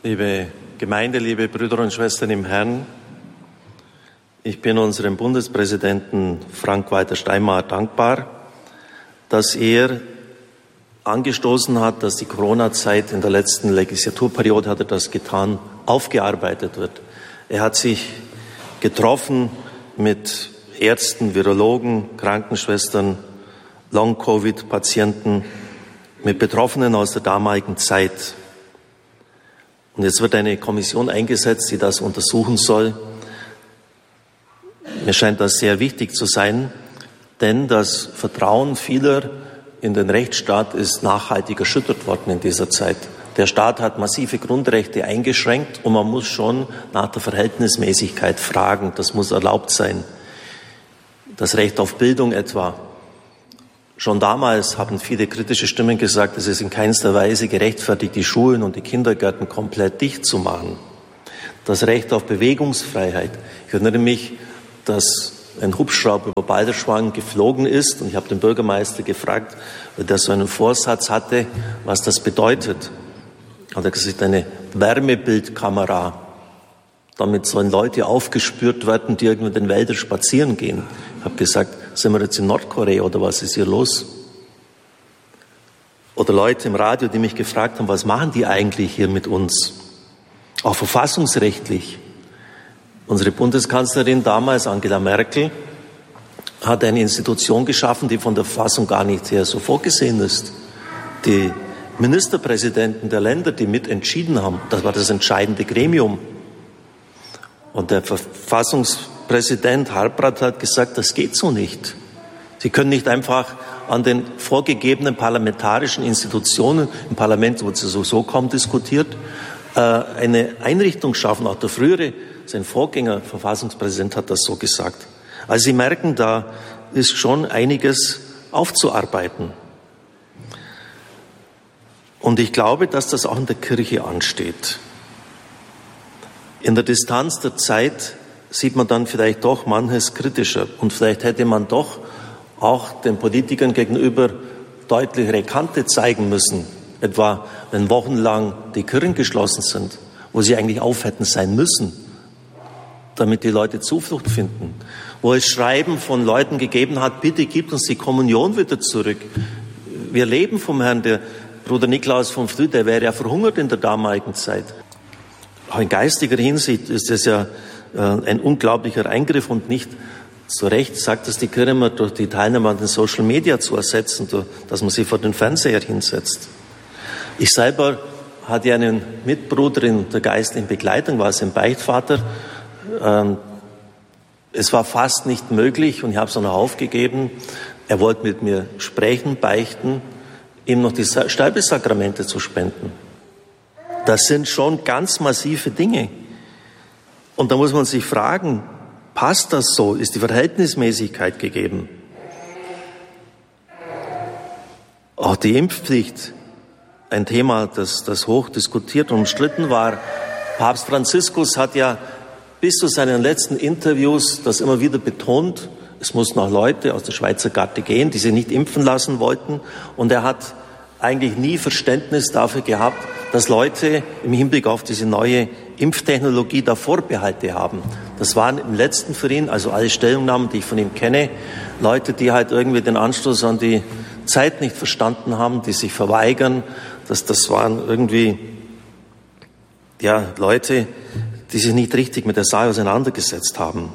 Liebe Gemeinde, liebe Brüder und Schwestern im Herrn, ich bin unserem Bundespräsidenten Frank-Walter Steinmeier dankbar, dass er angestoßen hat, dass die Corona-Zeit in der letzten Legislaturperiode, hat er das getan, aufgearbeitet wird. Er hat sich getroffen mit Ärzten, Virologen, Krankenschwestern, Long-Covid-Patienten, mit Betroffenen aus der damaligen Zeit. Und jetzt wird eine Kommission eingesetzt, die das untersuchen soll. Mir scheint das sehr wichtig zu sein, denn das Vertrauen vieler in den Rechtsstaat ist nachhaltig erschüttert worden in dieser Zeit. Der Staat hat massive Grundrechte eingeschränkt und man muss schon nach der Verhältnismäßigkeit fragen. Das muss erlaubt sein. Das Recht auf Bildung etwa. Schon damals haben viele kritische Stimmen gesagt, es ist in keinster Weise gerechtfertigt, die Schulen und die Kindergärten komplett dicht zu machen. Das Recht auf Bewegungsfreiheit. Ich erinnere mich, dass ein Hubschrauber über Balderschwang geflogen ist und ich habe den Bürgermeister gefragt, weil der so einen Vorsatz hatte, was das bedeutet. Hat er gesagt, eine Wärmebildkamera. Damit sollen Leute aufgespürt werden, die irgendwo in den Wäldern spazieren gehen. Ich habe gesagt, sind wir jetzt in Nordkorea oder was ist hier los? Oder Leute im Radio, die mich gefragt haben, was machen die eigentlich hier mit uns? Auch verfassungsrechtlich. Unsere Bundeskanzlerin damals, Angela Merkel, hat eine Institution geschaffen, die von der Verfassung gar nicht her so vorgesehen ist. Die Ministerpräsidenten der Länder, die mitentschieden haben, das war das entscheidende Gremium. Und der Verfassungspräsident Harprat hat gesagt, das geht so nicht. Sie können nicht einfach an den vorgegebenen parlamentarischen Institutionen im Parlament, wo es so kaum diskutiert, eine Einrichtung schaffen. Auch der frühere, sein Vorgänger, Verfassungspräsident, hat das so gesagt. Also Sie merken, da ist schon einiges aufzuarbeiten. Und ich glaube, dass das auch in der Kirche ansteht. In der Distanz der Zeit sieht man dann vielleicht doch manches kritischer. Und vielleicht hätte man doch auch den Politikern gegenüber deutlichere Kante zeigen müssen. Etwa, wenn wochenlang die Kirchen geschlossen sind, wo sie eigentlich auf hätten sein müssen, damit die Leute Zuflucht finden. Wo es Schreiben von Leuten gegeben hat, bitte gibt uns die Kommunion wieder zurück. Wir leben vom Herrn. Der Bruder Niklaus von Flüh, der wäre ja verhungert in der damaligen Zeit. Auch in geistiger Hinsicht ist es ja ein unglaublicher Eingriff und nicht zu Recht sagt es die Kirche immer, durch die Teilnahme an den Social Media zu ersetzen, dass man sie vor den Fernseher hinsetzt. Ich selber hatte einen Mitbruder in der geistlichen Begleitung, war sein Beichtvater. Es war fast nicht möglich und ich habe es dann auch aufgegeben. Er wollte mit mir sprechen, beichten, ihm noch die Sterbesakramente zu spenden. Das sind schon ganz massive Dinge. Und da muss man sich fragen, passt das so? Ist die Verhältnismäßigkeit gegeben? Auch die Impfpflicht, ein Thema, das hoch diskutiert und umstritten war. Papst Franziskus hat ja bis zu seinen letzten Interviews das immer wieder betont. Es mussten auch Leute aus der Schweizer Garde gehen, die sich nicht impfen lassen wollten. Und er hat eigentlich nie Verständnis dafür gehabt, dass Leute im Hinblick auf diese neue Impftechnologie da Vorbehalte haben. Das waren im letzten für ihn, also alle Stellungnahmen, die ich von ihm kenne, Leute, die halt irgendwie den Anstoß an die Zeit nicht verstanden haben, die sich verweigern. Das waren irgendwie Leute, die sich nicht richtig mit der Sache auseinandergesetzt haben.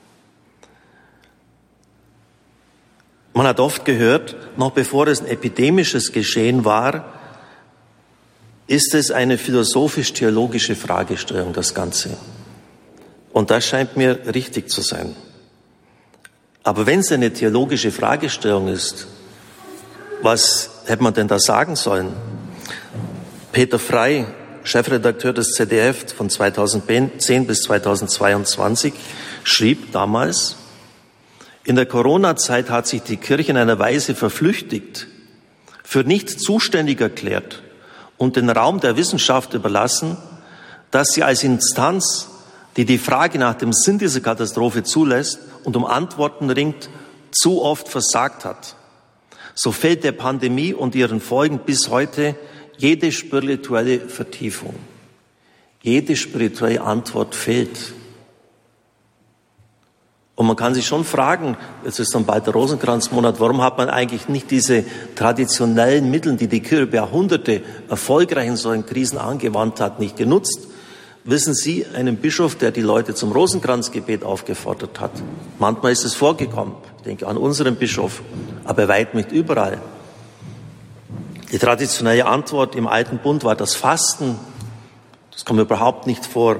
Man hat oft gehört, noch bevor es ein epidemisches Geschehen war, ist es eine philosophisch-theologische Fragestellung, das Ganze. Und das scheint mir richtig zu sein. Aber wenn es eine theologische Fragestellung ist, was hätte man denn da sagen sollen? Peter Frey, Chefredakteur des ZDF von 2010 bis 2022, schrieb damals, in der Corona-Zeit hat sich die Kirche in einer Weise verflüchtigt, für nicht zuständig erklärt und den Raum der Wissenschaft überlassen, dass sie als Instanz, die die Frage nach dem Sinn dieser Katastrophe zulässt und um Antworten ringt, zu oft versagt hat. So fehlt der Pandemie und ihren Folgen bis heute jede spirituelle Vertiefung. jede spirituelle Antwort fehlt. Und man kann sich schon fragen, jetzt ist dann bald der Rosenkranzmonat, warum hat man eigentlich nicht diese traditionellen Mittel, die die Kirche über Jahrhunderte erfolgreich in solchen Krisen angewandt hat, nicht genutzt? Wissen Sie einen Bischof, der die Leute zum Rosenkranzgebet aufgefordert hat? Manchmal ist es vorgekommen. Ich denke an unseren Bischof, aber weit nicht überall. Die traditionelle Antwort im Alten Bund war das Fasten. Das kommt überhaupt nicht vor.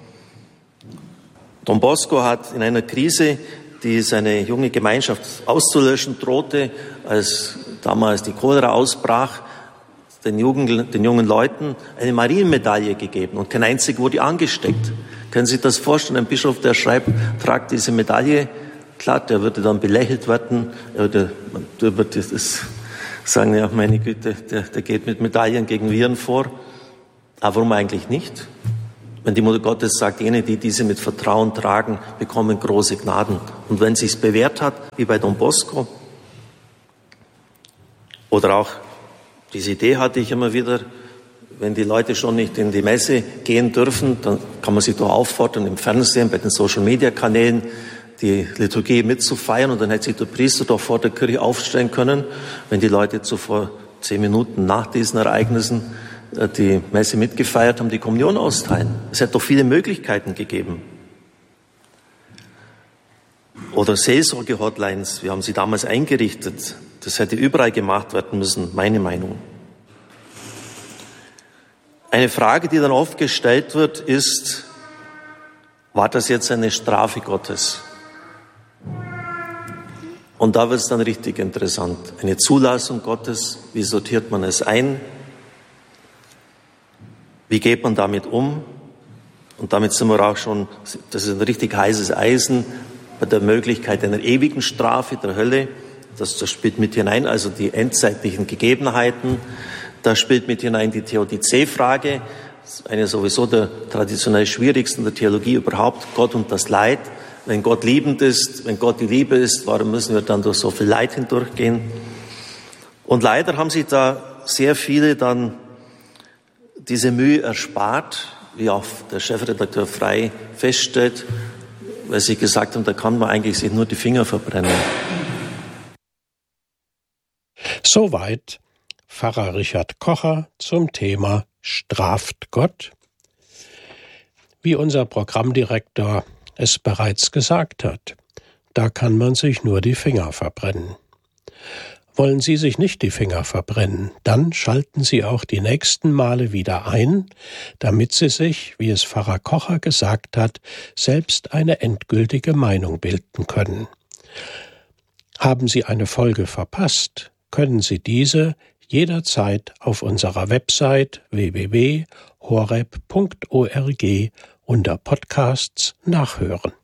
Don Bosco hat in einer Krise, die seine junge Gemeinschaft auszulöschen drohte, als damals die Cholera ausbrach, den jungen Leuten eine Marienmedaille gegeben und kein einziger wurde angesteckt. Können Sie sich das vorstellen? Ein Bischof, der schreibt, tragt diese Medaille, klar, der würde dann belächelt werden, der würde das sagen, ja, meine Güte, der geht mit Medaillen gegen Viren vor. Aber warum eigentlich nicht? Wenn die Mutter Gottes sagt, jene, die diese mit Vertrauen tragen, bekommen große Gnaden. Und wenn es sich bewährt hat, wie bei Don Bosco, oder auch diese Idee hatte ich immer wieder, wenn die Leute schon nicht in die Messe gehen dürfen, dann kann man sie doch auffordern, im Fernsehen, bei den Social-Media-Kanälen, die Liturgie mitzufeiern. Und dann hätte sich der Priester doch vor der Kirche aufstellen können, wenn die Leute zuvor 10 Minuten nach diesen Ereignissen die Messe mitgefeiert haben, die Kommunion austeilen. Es hätte doch viele Möglichkeiten gegeben. Oder Seelsorge-Hotlines, wir haben sie damals eingerichtet. Das hätte überall gemacht werden müssen, meine Meinung. Eine Frage, die dann oft gestellt wird, ist, war das jetzt eine Strafe Gottes? Und da wird es dann richtig interessant. Eine Zulassung Gottes, wie sortiert man es ein? Wie geht man damit um? Und damit sind wir auch schon, das ist ein richtig heißes Eisen bei der Möglichkeit einer ewigen Strafe der Hölle. Das spielt mit hinein, also die endzeitlichen Gegebenheiten. Da spielt mit hinein die Theodizee-Frage, eine sowieso der traditionell schwierigsten der Theologie überhaupt, Gott und das Leid. Wenn Gott liebend ist, wenn Gott die Liebe ist, warum müssen wir dann durch so viel Leid hindurchgehen? Und leider haben sich da sehr viele dann diese Mühe erspart, wie auch der Chefredakteur Frey feststellt, weil sie gesagt haben, da kann man eigentlich sich nur die Finger verbrennen. Soweit Pfarrer Richard Kocher zum Thema Straft Gott? Wie unser Programmdirektor es bereits gesagt hat, da kann man sich nur die Finger verbrennen. Wollen Sie sich nicht die Finger verbrennen, dann schalten Sie auch die nächsten Male wieder ein, damit Sie sich, wie es Pfarrer Kocher gesagt hat, selbst eine endgültige Meinung bilden können. Haben Sie eine Folge verpasst, können Sie diese jederzeit auf unserer Website www.horeb.org unter Podcasts nachhören.